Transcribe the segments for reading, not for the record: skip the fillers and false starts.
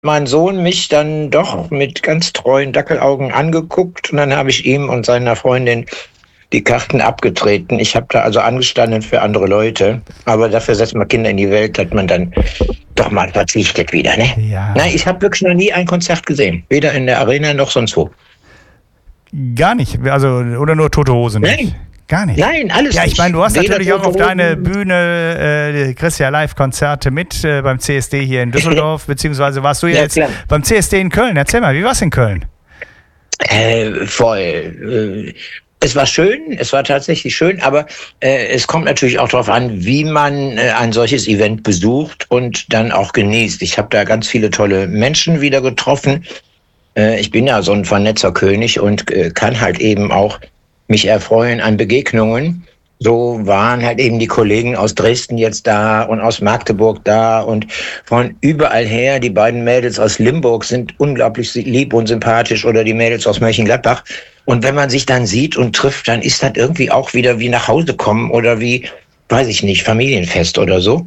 mein Sohn mich dann doch mit ganz treuen Dackelaugen angeguckt und dann habe ich ihm und seiner Freundin die Karten abgetreten. Ich habe da also angestanden für andere Leute, aber dafür setzt man Kinder in die Welt, hat man dann doch mal verzichtet wieder, ne? Ja. Nein, ich habe wirklich noch nie ein Konzert gesehen, weder in der Arena noch sonst wo. Gar nicht, also oder nur Tote Hose nicht? Nein. Gar nicht? Nein, alles ja, nicht. Ich meine, du hast Weder natürlich auch auf Tote deine Hosen. Bühne, kriegst ja Live-Konzerte mit beim CSD hier in Düsseldorf, beziehungsweise warst du Ja, jetzt klar. beim CSD in Köln. Erzähl mal, wie war's in Köln? Voll. Es war schön, es war tatsächlich schön, aber es kommt natürlich auch darauf an, wie man ein solches Event besucht und dann auch genießt. Ich habe da ganz viele tolle Menschen wieder getroffen. Ich bin ja so ein Vernetzer König und kann halt eben auch mich erfreuen an Begegnungen. So waren halt eben die Kollegen aus Dresden jetzt da und aus Magdeburg da und von überall her. Die beiden Mädels aus Limburg sind unglaublich lieb und sympathisch oder die Mädels aus Mönchengladbach. Und wenn man sich dann sieht und trifft, dann ist das irgendwie auch wieder wie nach Hause kommen oder wie, weiß ich nicht, Familienfest oder so.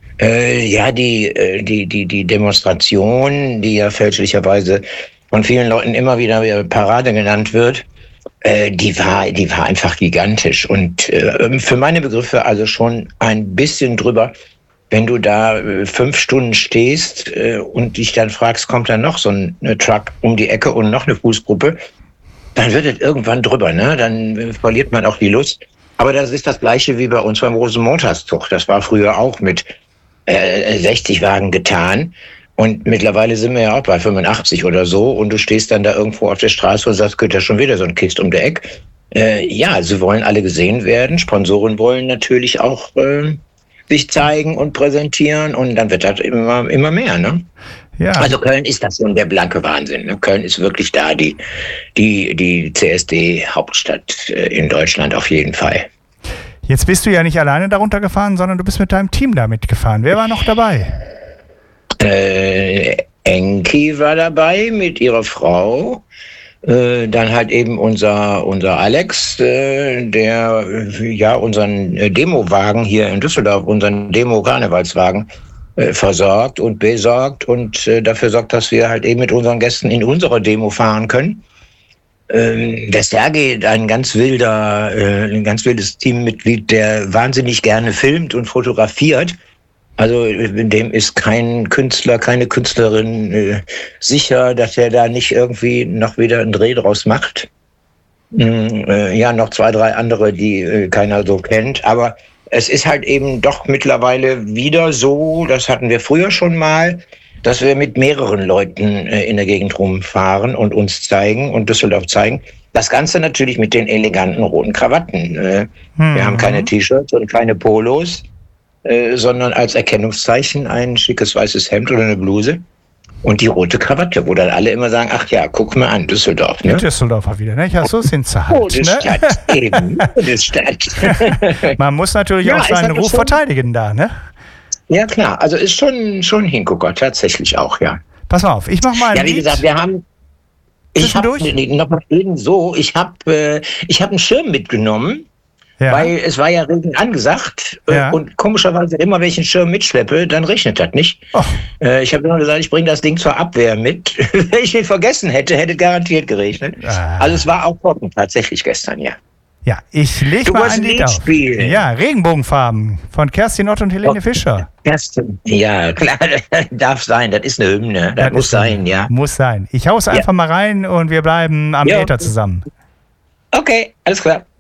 Die Demonstration, die ja fälschlicherweise von vielen Leuten immer wieder Parade genannt wird, die war einfach gigantisch und für meine Begriffe also schon ein bisschen drüber, wenn du da 5 Stunden stehst und dich dann fragst, kommt da noch so ein Truck um die Ecke und noch eine Fußgruppe, dann wird es irgendwann drüber, ne? Dann verliert man auch die Lust. Aber das ist das Gleiche wie bei uns beim Rosenmontagszug. Das war früher auch mit 60 Wagen getan. Und mittlerweile sind wir ja auch bei 85 oder so. Und du stehst dann da irgendwo auf der Straße und sagst, geht ja schon wieder so ein Kist um der Eck. Sie wollen alle gesehen werden. Sponsoren wollen natürlich auch sich zeigen und präsentieren. Und dann wird das immer mehr, ne? Ja. Also Köln ist das schon der blanke Wahnsinn. Ne? Köln ist wirklich da die CSD-Hauptstadt in Deutschland auf jeden Fall. Jetzt bist du ja nicht alleine darunter gefahren, sondern du bist mit deinem Team da mitgefahren. Wer war noch dabei? Enki war dabei mit ihrer Frau. Dann halt eben unser Alex, der ja unseren Demowagen hier in Düsseldorf, unseren Demo-Karnevalswagen versorgt und besorgt und dafür sorgt, dass wir halt eben mit unseren Gästen in unserer Demo fahren können. Der Sergej, ein ganz wildes Teammitglied, der wahnsinnig gerne filmt und fotografiert. Also dem ist kein Künstler, keine Künstlerin sicher, dass er da nicht irgendwie noch wieder einen Dreh draus macht. Noch 2, 3 andere, die keiner so kennt. Aber es ist halt eben doch mittlerweile wieder so, das hatten wir früher schon mal, dass wir mit mehreren Leuten in der Gegend rumfahren und uns zeigen und Düsseldorf zeigen. Das Ganze natürlich mit den eleganten roten Krawatten. Wir haben keine T-Shirts und keine Polos, sondern als Erkennungszeichen ein schickes weißes Hemd oder eine Bluse und die rote Krawatte, wo dann alle immer sagen, ach ja, guck mal an, Düsseldorf. Ne? Die Düsseldorfer wieder, ne? Ja, so sind sie halt. Bundesstadt, eben, Bundesstadt. Man muss natürlich auch seinen Ruf verteidigen da, ne? Ja, klar, also ist schon Hingucker, tatsächlich auch, ja. Pass mal auf, ich mach mal ein Ja, wie Lied. gesagt, ich habe einen Schirm mitgenommen, weil es war ja Regen angesagt und komischerweise immer, wenn ich einen Schirm mitschleppe, dann regnet das nicht. Ich habe immer gesagt, ich bringe das Ding zur Abwehr mit. Wenn ich den vergessen hätte, hätte garantiert geregnet. Also es war auch trocken tatsächlich gestern, ja. Ja, ich leg mal ein Lied auf. Ja, Regenbogenfarben von Kerstin Ott und Helene Fischer. Kerstin, ja, klar, darf sein, das ist eine Hymne, das muss sein, ja. Muss sein. Ich hau's einfach mal rein und wir bleiben am Äther zusammen. Okay, alles klar.